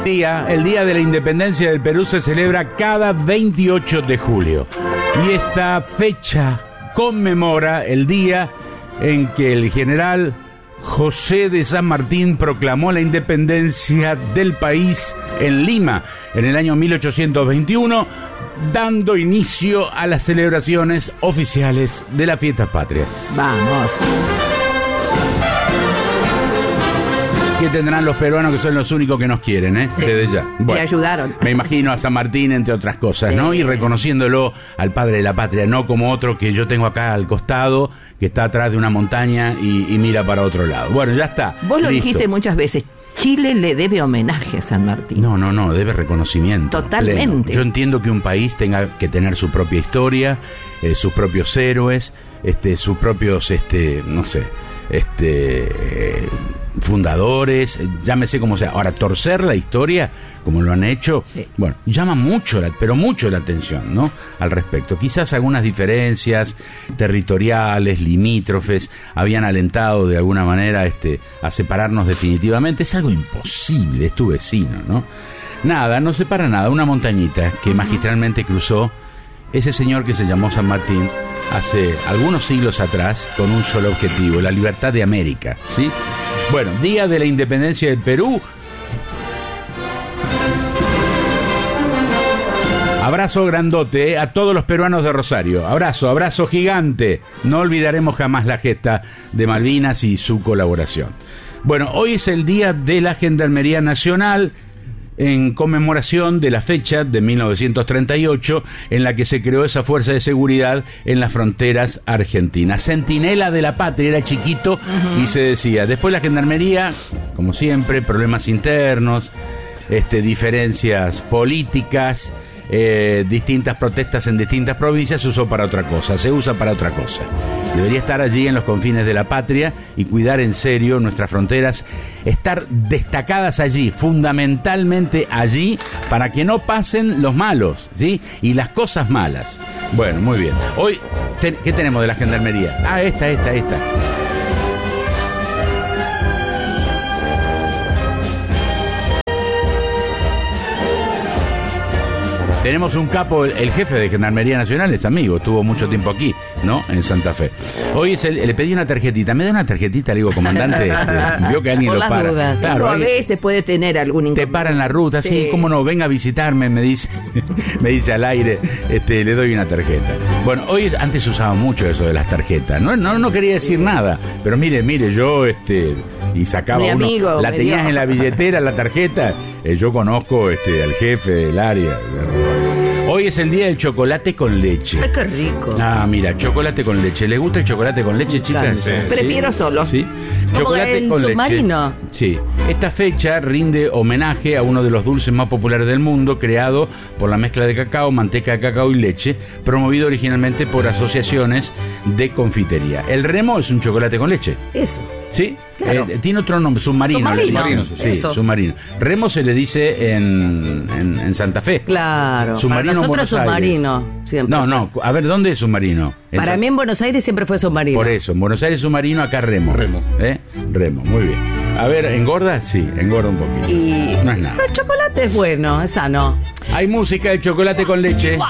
El Día de la Independencia del Perú se celebra cada 28 de julio. Y esta fecha conmemora el día en que el general José de San Martín proclamó la independencia del país en Lima en el año 1821, dando inicio a las celebraciones oficiales de las fiestas patrias. Vamos. ¿Qué tendrán los peruanos que son los únicos que nos quieren, Sí. Desde ya. Bueno, le ayudaron. Me imagino a San Martín, entre otras cosas, Sí. ¿no? Y reconociéndolo al padre de la patria, no como otro que yo tengo acá al costado, que está atrás de una montaña y mira para otro lado. Bueno, ya está. Vos lo listo. dijiste muchas veces. Chile le debe homenaje a San Martín. No, debe reconocimiento. Totalmente. Pleno. Yo entiendo que un país tenga que tener su propia historia, sus propios héroes, sus propios, no sé, fundadores, llámese como sea. Ahora, torcer la historia, como lo han hecho, sí. Bueno, llama mucho, pero mucho la atención, ¿no? Al respecto. Quizás algunas diferencias territoriales, limítrofes, habían alentado de alguna manera a separarnos definitivamente. Es algo imposible, es tu vecino, ¿no? Nada, no separa nada, una montañita que magistralmente cruzó ese señor que se llamó San Martín hace algunos siglos atrás con un solo objetivo, la libertad de América, ¿sí? Bueno, Día de la Independencia del Perú. Abrazo grandote a todos los peruanos de Rosario. Abrazo gigante. No olvidaremos jamás la gesta de Malvinas y su colaboración. Bueno, hoy es el Día de la Gendarmería Nacional, en conmemoración de la fecha de 1938 en la que se creó esa fuerza de seguridad en las fronteras argentinas. Centinela de la patria, era chiquito y se decía. Después la gendarmería, como siempre, problemas internos, diferencias políticas, distintas protestas en distintas provincias, se usa para otra cosa. Debería estar allí en los confines de la patria y cuidar en serio nuestras fronteras, estar destacadas allí, fundamentalmente allí, para que no pasen los malos, ¿sí? Y las cosas malas. Bueno, muy bien. Hoy, ¿qué tenemos de la gendarmería? Esta. Tenemos un capo, el jefe de Gendarmería Nacional, es amigo, estuvo mucho tiempo aquí, ¿no? En Santa Fe. Hoy le pedí una tarjetita. ¿Me da una tarjetita? Le digo, comandante, vio que alguien por lo las para. dudas. Claro, A veces puede tener algún inconveniente. Te para en la ruta, sí, cómo no, venga a visitarme, me dice al aire, le doy una tarjeta. Bueno, antes se usaba mucho eso de las tarjetas, no quería decir nada, pero mire, yo, y sacaba Mi amigo, la tenías en la billetera, la tarjeta, yo conozco, al jefe del área. Hoy es el día del chocolate con leche. Ay, qué rico. Mira, chocolate con leche. ¿Les gusta el chocolate con leche, chicas? Sí. Prefiero solo. Sí. Como Chocolate el con submarino. leche. Sí. Esta fecha rinde homenaje a uno de los dulces más populares del mundo, creado por la mezcla de cacao, manteca de cacao y leche, promovido originalmente por asociaciones de confitería. El remo es un chocolate con leche. Eso. ¿Sí? Claro. Tiene otro nombre, submarino. Sí, eso. submarino. Remo se le dice en Santa Fe. Claro. Submarino para nosotros en Buenos submarino. Aires. Siempre. No. A ver, ¿dónde es submarino? Para mí en Buenos Aires siempre fue submarino. Por eso, en Buenos Aires submarino, acá remo. Remo, muy bien. A ver, ¿engorda? Sí, engorda un poquito. Y no es nada. Pero el chocolate es bueno, es sano. Hay música de chocolate con leche.